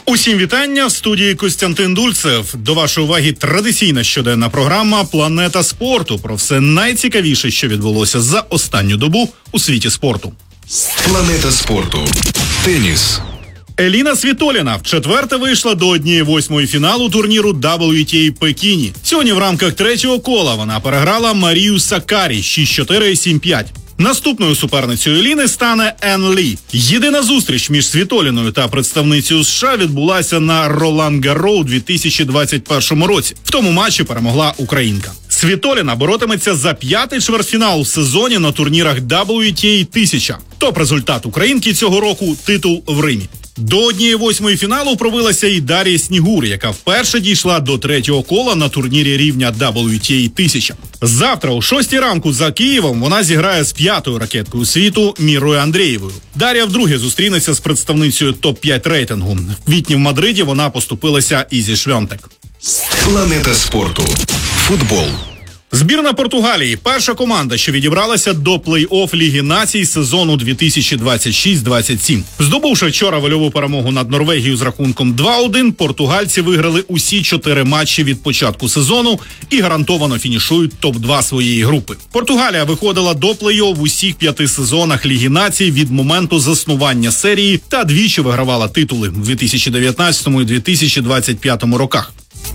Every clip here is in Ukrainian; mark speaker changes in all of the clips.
Speaker 1: Усім вітання, в студії Костянтин Дульцев. До вашої уваги традиційна щоденна програма «Планета спорту» про все найцікавіше, що відбулося за останню добу у світі спорту.
Speaker 2: Планета спорту. Теніс.
Speaker 1: Еліна Світоліна вчетверте вийшла до 1/8 фіналу турніру WTA Пекіні. Сьогодні в рамках третього кола вона переграла Марію Саккарі 6-4, 7-5. Наступною суперницею Еліни стане Ен Лі. Єдина зустріч між Світоліною та представницею США відбулася на Ролан Гарро у 2021 році. В тому матчі перемогла українка. Світоліна боротиметься за 5-й чвертьфінал в сезоні на турнірах WTA 1000. Топ-результат українки цього року – титул в Римі. До 1/8 фіналу пробилася і Дар'я Снігур, яка вперше дійшла до третього кола на турнірі рівня WTA 1000. Завтра о 6 ранку за Києвом вона зіграє з 5-ю ракеткою світу Мірою Андрієвою. Дар'я вдруге зустрінеться з представницею топ-5 рейтингу. В квітні в Мадриді вона поступилася Ізі Швьонтек.
Speaker 2: Планета спорту. Футбол.
Speaker 1: Збірна Португалії – перша команда, що відібралася до плей-офф Ліги націй сезону 2026-27. Здобувши вчора вольову перемогу над Норвегією з рахунком 2-1, португальці виграли усі 4 матчі від початку сезону і гарантовано фінішують топ-2 своєї групи. Португалія виходила до плей-офф в усіх 5 сезонах Ліги націй від моменту заснування серії та двічі вигравала титули в 2019 і 2025 роках.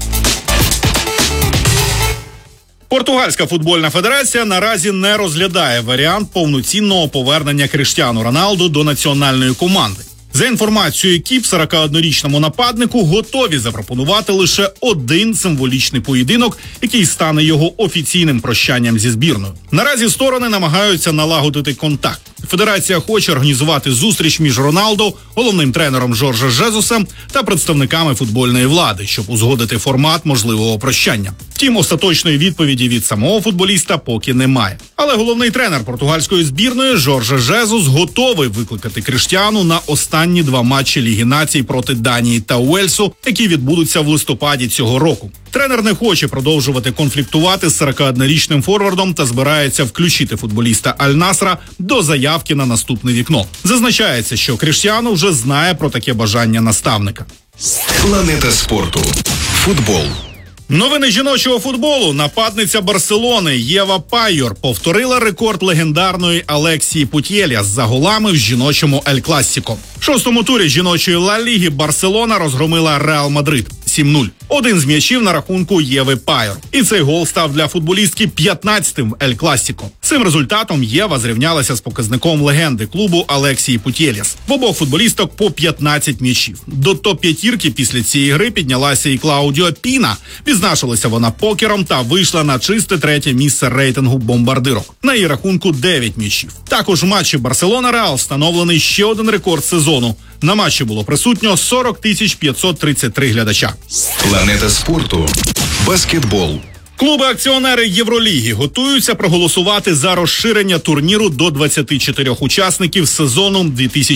Speaker 1: Португальська футбольна федерація наразі не розглядає варіант повноцінного повернення Кріштіану Роналду до національної команди. За інформацією екіп, 41-річному нападнику готові запропонувати лише один символічний поєдинок, який стане його офіційним прощанням зі збірною. Наразі сторони намагаються налагодити контакт. Федерація хоче організувати зустріч між Роналдо, головним тренером Жорже Жезусом та представниками футбольної влади, щоб узгодити формат можливого прощання. Втім, остаточної відповіді від самого футболіста поки немає. Але головний тренер португальської збірної Жорже Жезус готовий викликати Кріштіану на останні 2 матчі Ліги націй проти Данії та Уельсу, які відбудуться в листопаді цього року. Тренер не хоче продовжувати конфліктувати з 41-річним форвардом та збирається включити футболіста Аль-Насра до заявки на наступне вікно. Зазначається, що Кріштіану вже знає про таке бажання наставника.
Speaker 2: Планета спорту. Футбол.
Speaker 1: Новини жіночого футболу. Нападниця Барселони Єва Пайор повторила рекорд легендарної Алексії Путєльяс за голами в жіночому Ель Класіко. В 6-му турі жіночої Ла Ліги Барселона розгромила Реал Мадрид 7-0. Один з м'ячів на рахунку Єви Пайор. І цей гол став для футболістки 15-тим в Ель Класіко. Цим результатом Єва зрівнялася з показником легенди клубу Алексії Путєльяс. В обох футболісток по 15 м'ячів. До топ-5 після цієї гри піднялася і Клаудіо Піна. Відзначилася вона покером та вийшла на чисте 3-те місце рейтингу бомбардирок. На її рахунку 9 м'ячів. Також в матчі Барселона-Реал встановлений ще один рекорд сезону. На матчі було присутньо 40 533 глядача.
Speaker 2: Планета спорту. Баскетбол.
Speaker 1: Клуби-акціонери Євроліги готуються проголосувати за розширення турніру до 24 учасників сезону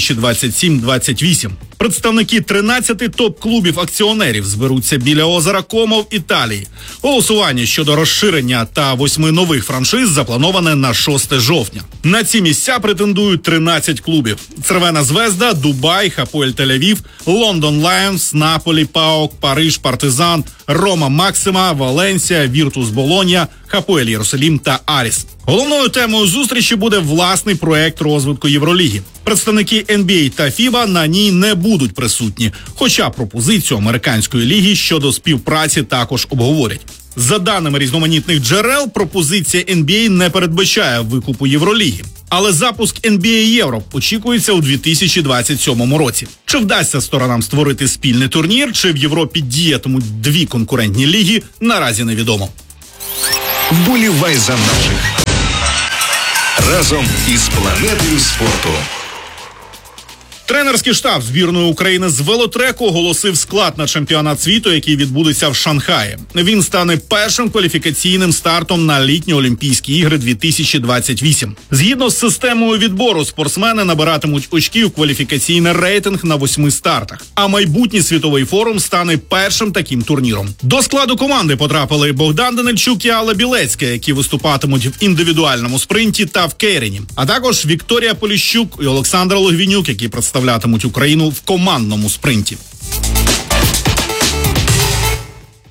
Speaker 1: 2027-28. Представники 13 топ-клубів акціонерів зберуться біля озера Комо в Італії. Голосування щодо розширення та 8 нових франшиз заплановане на 6 жовтня. На ці місця претендують 13 клубів. Цервена Звезда, Дубай, Хапоель Тель-Авів, Лондон Лайонс, Наполі, ПАОК, Париж, Партизан, Рома Максима, Валенсія, Віртус Болонья, Хапоель Єрусалім та Аріс. Головною темою зустрічі буде власний проект розвитку Євроліги. Представники NBA та FIBA на ній не будуть присутні, хоча пропозицію американської ліги щодо співпраці також обговорять. За даними різноманітних джерел, пропозиція NBA не передбачає викупу Євроліги. Але запуск NBA Євро очікується у 2027 році. Чи вдасться сторонам створити спільний турнір, чи в Європі діятимуть 2 конкурентні ліги, наразі невідомо.
Speaker 2: Вболівай за наших. Разом із планетою спорту.
Speaker 1: Тренерський штаб збірної України з велотреку оголосив склад на чемпіонат світу, який відбудеться в Шанхаї. Він стане першим кваліфікаційним стартом на літні Олімпійські ігри 2028. Згідно з системою відбору, спортсмени набиратимуть очків кваліфікаційний рейтинг на 8 стартах. А майбутній світовий форум стане першим таким турніром. До складу команди потрапили Богдан Данильчук і Алла Білецька, які виступатимуть в індивідуальному спринті та в кейрені. А також Вікторія Поліщук і Олександр Логвінюк, які представлятимуть Україну в командному спринті.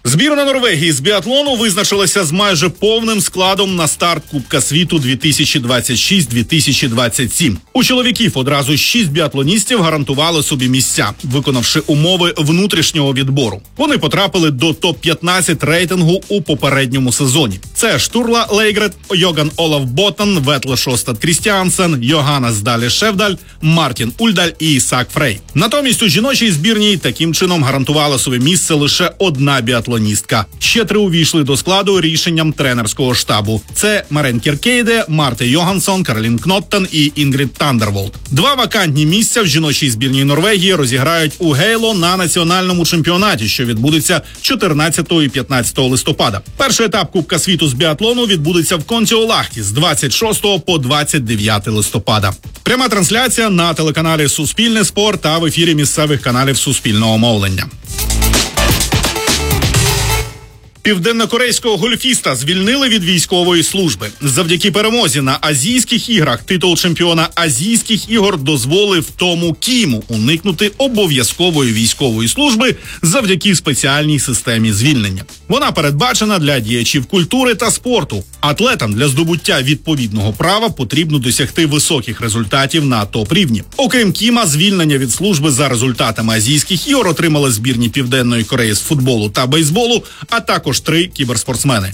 Speaker 1: Збірна Норвегії з біатлону визначилася з майже повним складом на старт Кубка світу 2026-2027. У чоловіків одразу 6 біатлоністів гарантували собі місця, виконавши умови внутрішнього відбору. Вони потрапили до топ-15 рейтингу у попередньому сезоні. Це Штурла Лейгрет, Йоган Олаф Ботан, Ветле Шостад Крістіансен, Йоганнес Далі Шевдаль, Мартін Ульдаль і Ісак Фрей. Натомість у жіночій збірній таким чином гарантувала собі місце лише одна біатлоністка. Ще 3 увійшли до складу рішенням тренерського штабу. Це Марен Кіркейде, Марте Йогансон, Каролін Кноттен і Інгрід Тандерволд. 2 вакантні місця в жіночій збірній Норвегії розіграють у Гейло на національному чемпіонаті, що відбудеться 14 і 15 листопада. Перший етап Кубка світу з біатлону відбудеться в Контіолахті з 26 по 29 листопада. Пряма трансляція на телеканалі «Суспільне спорт» та в ефірі місцевих каналів Суспільного мовлення. Південнокорейського гольфіста звільнили від військової служби. Завдяки перемозі на Азійських іграх титул чемпіона Азійських ігор дозволив Тому Кіму уникнути обов'язкової військової служби завдяки спеціальній системі звільнення. Вона передбачена для діячів культури та спорту. Атлетам для здобуття відповідного права потрібно досягти високих результатів на топ-рівні. Окрім Кіма, звільнення від служби за результатами Азійських ігор отримали збірні Південної Кореї з футболу та бейсболу, а також 3 кіберспортсмени.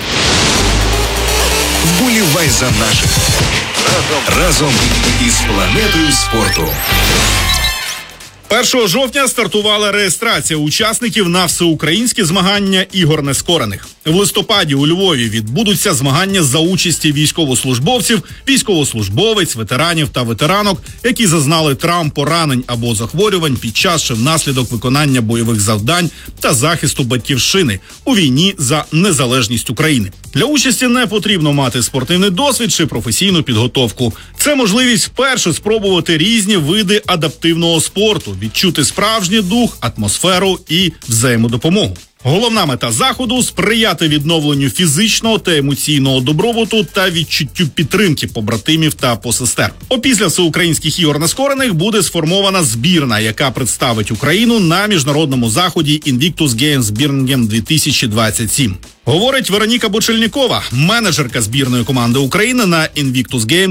Speaker 2: Вболівай за наших. Разом із планетою спорту.
Speaker 1: 1 жовтня стартувала реєстрація учасників на всеукраїнські змагання ігор нескорених. В листопаді у Львові відбудуться змагання за участі військовослужбовців, військовослужбовець, ветеранів та ветеранок, які зазнали травм, поранень або захворювань під час чи внаслідок виконання бойових завдань та захисту батьківщини у війні за незалежність України. Для участі не потрібно мати спортивний досвід чи професійну підготовку. Це можливість вперше спробувати різні види адаптивного спорту, відчути справжній дух, атмосферу і взаємодопомогу. Головна мета заходу – сприяти відновленню фізичного та емоційного добробуту та відчуттю підтримки побратимів та посестер. Опісля всеукраїнських ігор нескорених буде сформована збірна, яка представить Україну на міжнародному заході Invictus Games Birmingham 2027. Говорить Вероніка Бочельнікова, менеджерка збірної команди України на Invictus Game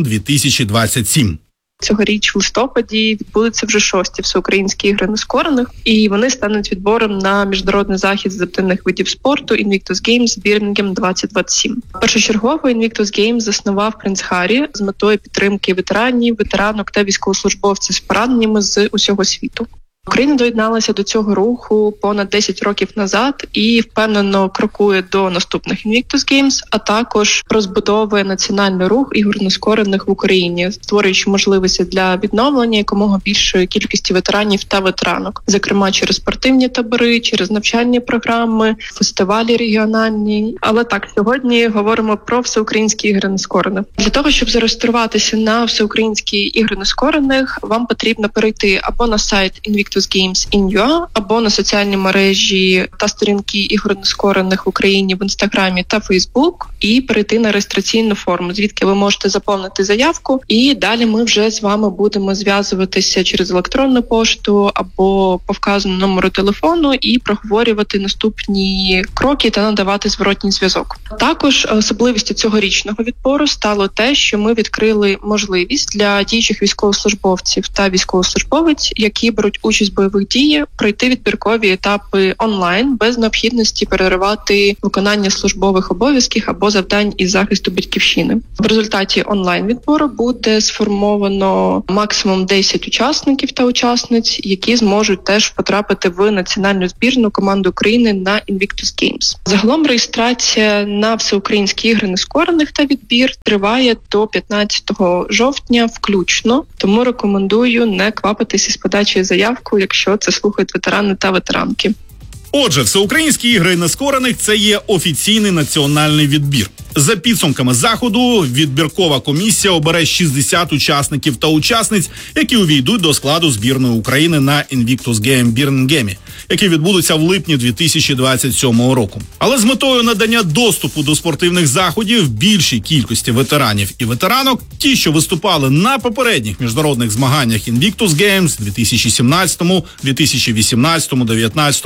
Speaker 1: 2027.
Speaker 3: Цьогоріч в листопаді відбудуться вже 6-ті всеукраїнські ігри нескорених, і вони стануть відбором на міжнародний захід з адаптивних видів спорту Invictus Games Birmingham 2027. Першочергово Invictus Games заснував принц Гаррі з метою підтримки ветеранів, ветеранок та військовослужбовців з пораненнями з усього світу. Україна доєдналася до цього руху понад 10 років назад і впевнено крокує до наступних Invictus Games, а також розбудовує національний рух ігор нескорених в Україні, створюючи можливості для відновлення якомога більшої кількості ветеранів та ветеранок, зокрема через спортивні табори, через навчальні програми, фестивалі регіональні. Але так, сьогодні говоримо про всеукраїнські ігри нескорених. Для того, щоб зареєструватися на всеукраїнські ігри нескорених, вам потрібно перейти або на сайт Invictus Games in.ua, або на соціальні мережі та сторінки ігор нескорених в Україні в Інстаграмі та Фейсбук і перейти на реєстраційну форму, звідки ви можете заповнити заявку, і далі ми вже з вами будемо зв'язуватися через електронну пошту або по вказаному номеру телефону і проговорювати наступні кроки та надавати зворотній зв'язок. Також особливістю цьогорічного відбору стало те, що ми відкрили можливість для діючих військовослужбовців та військовослужбовець, які беруть участь в бойових діях, пройти відбіркові етапи онлайн без необхідності переривати виконання службових обов'язків або завдань із захисту батьківщини. В результаті онлайн-відбору буде сформовано максимум 10 учасників та учасниць, які зможуть теж потрапити в національну збірну команду України на Invictus Games. Загалом реєстрація на всеукраїнські ігри нескорених та відбір триває до 15 жовтня включно, тому рекомендую не квапитися з подачею заявку, якщо це слухають ветерани та ветеранки.
Speaker 1: Отже, всеукраїнські ігри нескорених – це є офіційний національний відбір. За підсумками заходу, відбіркова комісія обере 60 учасників та учасниць, які увійдуть до складу збірної України на Invictus Game Birmingham, які відбудуться в липні 2027 року. Але з метою надання доступу до спортивних заходів більшій кількості ветеранів і ветеранок, ті, що виступали на попередніх міжнародних змаганнях Invictus Games 2017, 2018, 2019, 2022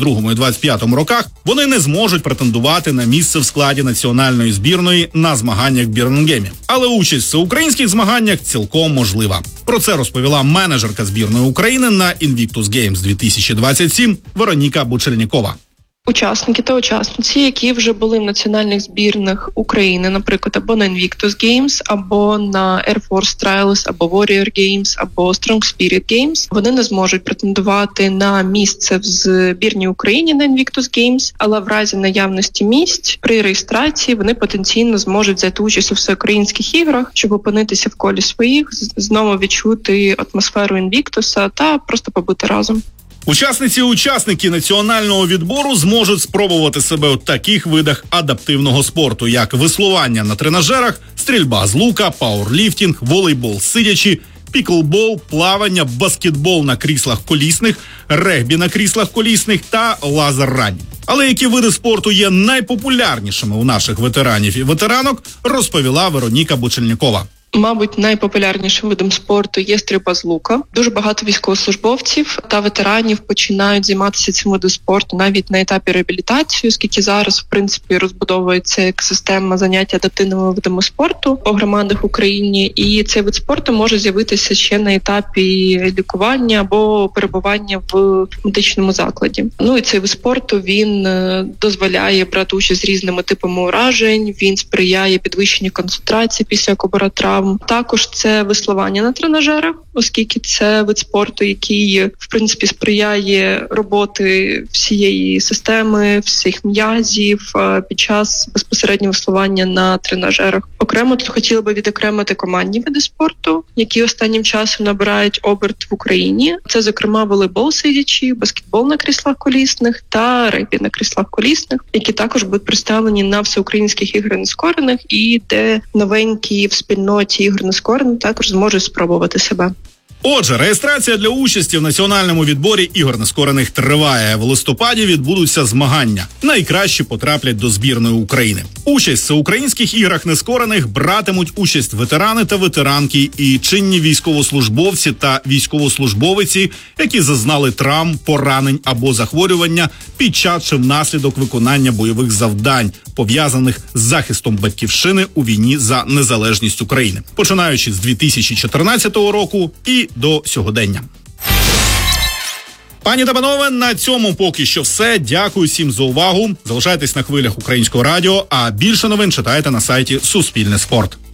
Speaker 1: 22 і 25 роках, вони не зможуть претендувати на місце в складі національної збірної на змаганнях в Бірмінгемі. Але участь в всеукраїнських змаганнях цілком можлива. Про це розповіла менеджерка збірної України на Invictus Games 2027 Вероніка Бучельнікова.
Speaker 3: Учасники та учасниці, які вже були в національних збірних України, наприклад, або на Invictus Games, або на Air Force Trials, або Warrior Games, або Strong Spirit Games, вони не зможуть претендувати на місце в збірній Україні на Invictus Games, але в разі наявності місць при реєстрації вони потенційно зможуть взяти участь у всеукраїнських іграх, щоб опинитися в колі своїх, знову відчути атмосферу Invictus та просто побути разом.
Speaker 1: Учасниці і учасники національного відбору зможуть спробувати себе у таких видах адаптивного спорту, як веслування на тренажерах, стрільба з лука, пауерліфтинг, волейбол сидячи, піклбол, плавання, баскетбол на кріслах колісних, регбі на кріслах колісних та лазер-ранінг. Але які види спорту є найпопулярнішими у наших ветеранів і ветеранок, розповіла Вероніка Бучельнікова.
Speaker 3: Мабуть, найпопулярнішим видом спорту є стрільба з лука. Дуже багато військовослужбовців та ветеранів починають займатися цим видом спорту навіть на етапі реабілітації, оскільки зараз, в принципі, розбудовується екосистема заняття адаптивними видами спорту по громадах в Україні. І цей вид спорту може з'явитися ще на етапі лікування або перебування в медичному закладі. Ну і цей вид спорту, він дозволяє брати участь з різними типами уражень, він сприяє підвищенню концентрації після травм. Також це веслування на тренажерах, оскільки це вид спорту, який, в принципі, сприяє роботи всієї системи, всіх м'язів під час безпосереднього веслування на тренажерах. Окремо тут хотіла би відокремити командні види спорту, які останнім часом набирають оберт в Україні. Це, зокрема, волейбол сидячи, баскетбол на кріслах колісних та регбі на кріслах колісних, які також будуть представлені на всеукраїнських іграх нескорених і де новенькі в спільноті ігор нескорених також зможуть спробувати себе.
Speaker 1: Отже, реєстрація для участі в національному відборі ігор нескорених триває. В листопаді відбудуться змагання. Найкращі потраплять до збірної України. Участь в всеукраїнських іграх нескорених братимуть участь ветерани та ветеранки і чинні військовослужбовці та військовослужбовиці, які зазнали травм, поранень або захворювання під час чи внаслідок виконання бойових завдань, пов'язаних з захистом батьківщини у війні за незалежність України, починаючи з 2014 року і до сьогодення. Пані та панове, на цьому поки що все. Дякую всім за увагу. Залишайтесь на хвилях Українського радіо, а більше новин читайте на сайті Суспільне спорт.